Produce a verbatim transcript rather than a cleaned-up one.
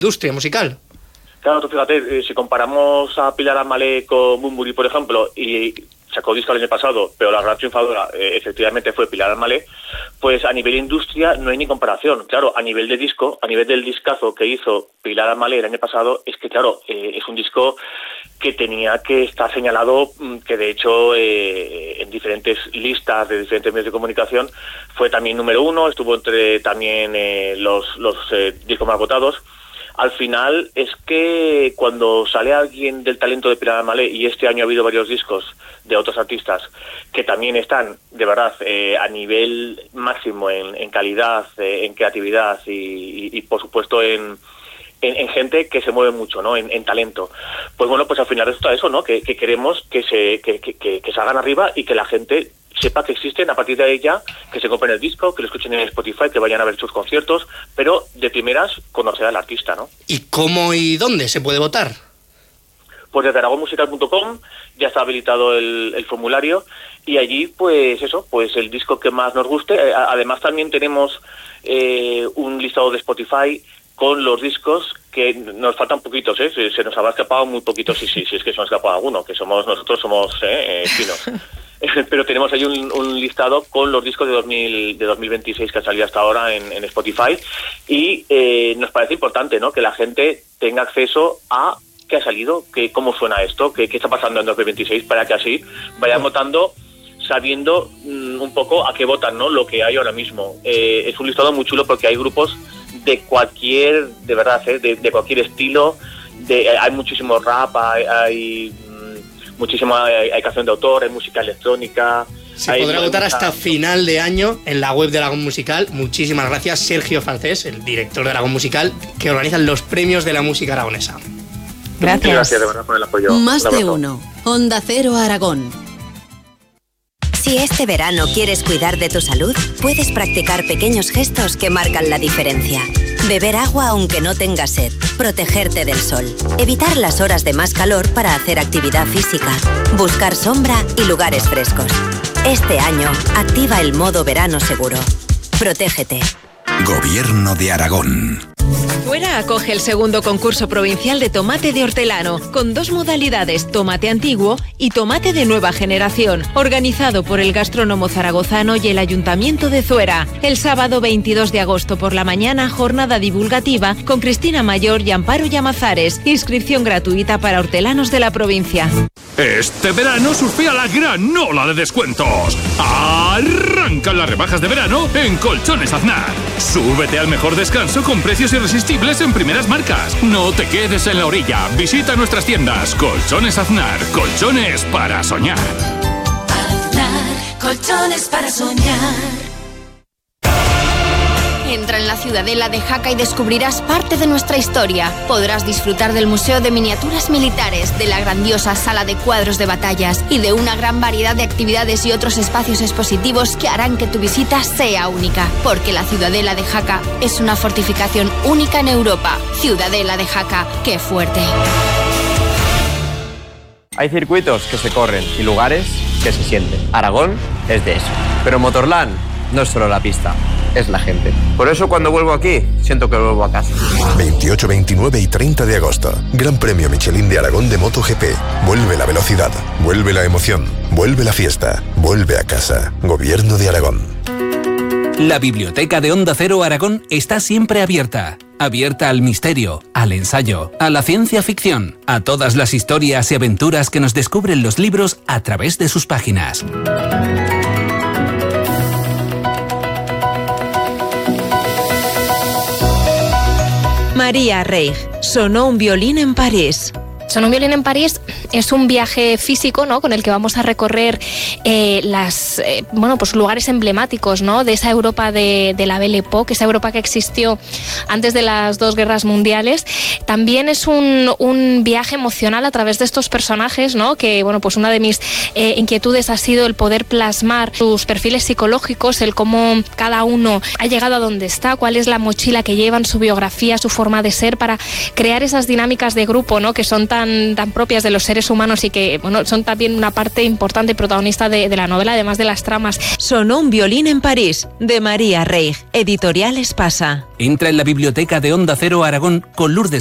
industria musical. Claro, tú fíjate, eh, si comparamos a Pilar Amalé con Bunbury, por ejemplo, y sacó disco el año pasado, pero la gran triunfadora eh, efectivamente fue Pilar Amalé, pues a nivel industria no hay ni comparación. Claro, a nivel de disco, a nivel del discazo que hizo Pilar Amalé el año pasado, es que claro, eh, es un disco que tenía que estar señalado, que de hecho eh, en diferentes listas de diferentes medios de comunicación fue también número uno, estuvo entre también eh, los, los eh, discos más votados. Al final es que cuando sale alguien del talento de Pilar Amalé, y este año ha habido varios discos de otros artistas que también están de verdad eh, a nivel máximo en, en calidad, eh, en creatividad y, y, y por supuesto en, en, en gente que se mueve mucho, ¿no? En, en talento. Pues bueno, pues al final resulta eso, ¿no? Que, que queremos que se que, que, que, que salgan arriba y que la gente sepa que existen, a partir de ahí ya, que se compren el disco, que lo escuchen en Spotify, que vayan a ver sus conciertos, pero de primeras conocer al artista, ¿no? ¿Y cómo y dónde se puede votar? Pues desde aragón musical punto com ya está habilitado el, el formulario y allí, pues eso, pues el disco que más nos guste. Además también tenemos eh, un listado de Spotify con los discos que nos faltan poquitos, ¿eh? Se, se nos habrá escapado muy poquitos, sí, sí, sí, es que se nos ha escapado alguno, que somos nosotros somos eh, eh, chinos. Pero tenemos ahí un, un listado con los discos de dos mil, de dos mil veintiséis que han salido hasta ahora en, en Spotify y eh, nos parece importante, ¿no? Que la gente tenga acceso a qué ha salido, que, cómo suena esto, qué, qué está pasando en dos mil veintiséis, para que así vayan votando sabiendo mm, un poco a qué votan, ¿no? Lo que hay ahora mismo. Eh, es un listado muy chulo porque hay grupos de cualquier, de verdad, ¿eh? de, de cualquier estilo, de, hay muchísimo rap, hay... hay muchísimo, hay, hay canción de autor, hay música electrónica. Se hay, podrá hay votar mucha... hasta final de año en la web de Aragón Musical. Muchísimas gracias, Sergio Francés, el director de Aragón Musical, que organizan los premios de la música aragonesa. Gracias. Muchas gracias de verdad por el apoyo. Más de uno. Onda Cero Aragón. Si este verano quieres cuidar de tu salud, puedes practicar pequeños gestos que marcan la diferencia. Beber agua aunque no tengas sed, protegerte del sol, evitar las horas de más calor para hacer actividad física, buscar sombra y lugares frescos. Este año, activa el modo verano seguro. Protégete. Gobierno de Aragón. Fuera acoge el segundo concurso provincial de tomate de hortelano, con dos modalidades, tomate antiguo y tomate de nueva generación, organizado por el gastrónomo zaragozano y el Ayuntamiento de Zuera. El sábado veintidós de agosto por la mañana, jornada divulgativa con Cristina Mayor y Amparo Llamazares. Inscripción gratuita para hortelanos de la provincia. Este verano surfea la gran ola de descuentos. Arrancan las rebajas de verano en Colchones Aznar. Súbete al mejor descanso con precios irresistibles en primeras marcas. No te quedes en la orilla. Visita nuestras tiendas. Colchones Aznar. Colchones para soñar. Aznar. Colchones para soñar. Entra en la Ciudadela de Jaca y descubrirás parte de nuestra historia. Podrás disfrutar del Museo de Miniaturas Militares, de la grandiosa sala de cuadros de batallas y de una gran variedad de actividades y otros espacios expositivos que harán que tu visita sea única. Porque la Ciudadela de Jaca es una fortificación única en Europa. Ciudadela de Jaca, ¡qué fuerte! Hay circuitos que se corren y lugares que se sienten. Aragón es de eso. Pero Motorland no es solo la pista, es la gente. Por eso cuando vuelvo aquí, siento que vuelvo a casa. veintiocho, veintinueve y treinta de agosto. Gran Premio Michelin de Aragón de MotoGP. Vuelve la velocidad, vuelve la emoción, vuelve la fiesta, vuelve a casa. Gobierno de Aragón. La biblioteca de Onda Cero Aragón está siempre abierta. Abierta al misterio, al ensayo, a la ciencia ficción, a todas las historias y aventuras que nos descubren los libros a través de sus páginas. María Reig, sonó un violín en París. Sonó un violín en París es un viaje físico, ¿no?, con el que vamos a recorrer eh, las, eh, bueno, pues lugares emblemáticos, ¿no?, de esa Europa de, de la Belle Époque, esa Europa que existió antes de las dos guerras mundiales. También es un, un viaje emocional a través de estos personajes, ¿no?, que, bueno, pues una de mis eh, inquietudes ha sido el poder plasmar sus perfiles psicológicos, el cómo cada uno ha llegado a donde está, cuál es la mochila que llevan, su biografía, su forma de ser, para crear esas dinámicas de grupo, ¿no?, que son tan tan, tan propias de los seres humanos y que, bueno, son también una parte importante y protagonista de, de la novela, además de las tramas. Sonó un violín en París, de María Reig, editorial Espasa. Entra en la biblioteca de Onda Cero Aragón con Lourdes